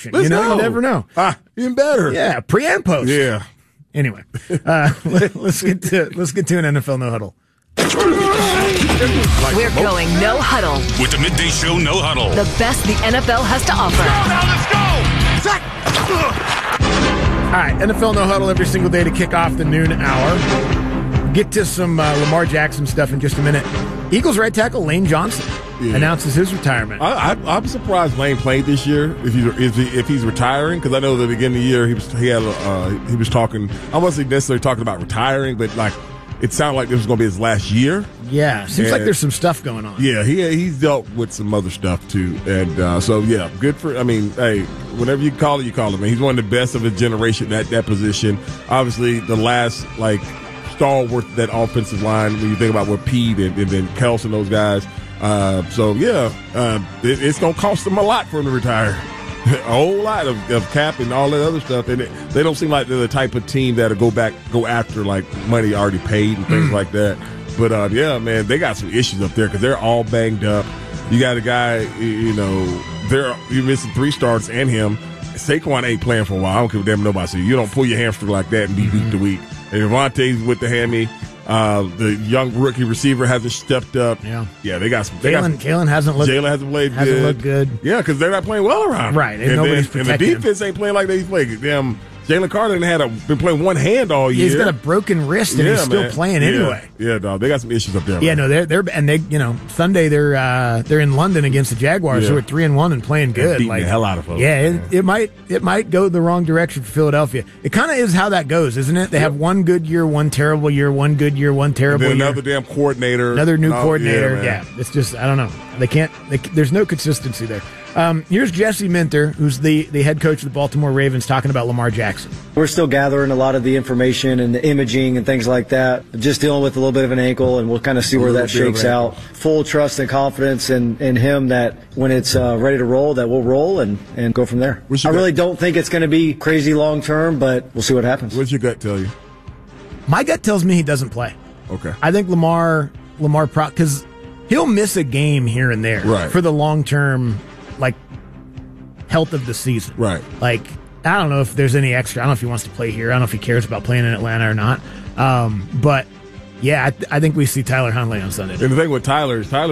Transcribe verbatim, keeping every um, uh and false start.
reaction. Let's you know, go. you never know. Ah, even better. Yeah, pre and post. Yeah. Anyway, uh, let, let's get to let's get to an N F L no huddle. We're going no huddle. With the Midday Show No Huddle. The best the N F L has to offer. Now let's go! All right, N F L no huddle every single day to kick off the noon hour. Get to some uh, Lamar Jackson stuff in just a minute. Eagles right tackle Lane Johnson Yeah. announces his retirement. I, I, I'm surprised Lane played this year if he's if, he, if he's retiring, because I know at the beginning of the year he was he had uh, he was talking. I wasn't necessarily talking about retiring, but like it sounded like this was going to be his last year. Yeah, seems And- like there's some stuff going on. Yeah, he he's dealt with some other stuff too, and uh, so yeah, good for. I mean, hey, whatever you call it, you call it. Man, he's one of the best of his generation at that position. Obviously, the last like stalwart of that offensive line when you think about what Pete and, and then Kelce and those guys. Uh, so yeah, uh, it, it's going to cost them a lot for him to retire. A whole lot of, of cap and all that other stuff, and it, they don't seem like they're the type of team that'll go back, go after like money already paid and things like that. But uh, yeah, man, they got some issues up there because they're all banged up. You got a guy, you know, they're you missing three starts and him. Saquon ain't playing for a while. I don't give a damn nobody. So you don't pull your hamstring like that and be week to week. And Devontae's with the hammy. Uh, the young rookie receiver hasn't stepped up. Yeah, yeah, they got some. They got Jalen Jalen hasn't looked. Jalen hasn't played hasn't good. looked good. Yeah, because they're not playing well around. him. Right, and and, nobody's then, and the protecting him. defense ain't playing like they played. Damn, Jalen Carter had a, been playing one hand all year. He's got a broken wrist and Yeah, he's still man. playing Yeah. anyway. Yeah, dog, they got some issues up there. Yeah, man. no, they're they're and they you know Sunday they're uh, they're in London against the Jaguars, Yeah. who are three and one and playing good. beating like the hell out of folks. Yeah, it, it might it might go the wrong direction for Philadelphia. It kind of is how that goes, isn't it? They have one good year, one terrible year, one good year, one And terrible then year. another damn coordinator, Another new Oh, coordinator. man. Yeah, it's just I don't know. They can't. They, there's no consistency there. Um, here's Jesse Minter, who's the the head coach of the Baltimore Ravens, talking about Lamar Jackson. We're still gathering a lot of the information and the imaging and things like that. Just dealing with a little bit of an ankle, and we'll kind of see where that little bit of shakes an out. Full trust and confidence in, in him that when it's uh, ready to roll, that we'll roll and, and go from there. What's your I really gut? don't think it's going to be crazy long term, but we'll see what happens. What's your gut tell you? My gut tells me he doesn't play. Okay. I think Lamar Lamar Pro because he'll miss a game here and there Right. for the long term, like health of the season. Right. Like I don't know if there's any extra. I don't know if he wants to play here. I don't know if he cares about playing in Atlanta or not. Um, but yeah, I, th- I think we see Tyler Huntley on Sunday. And the thing with Tyler is Tyler.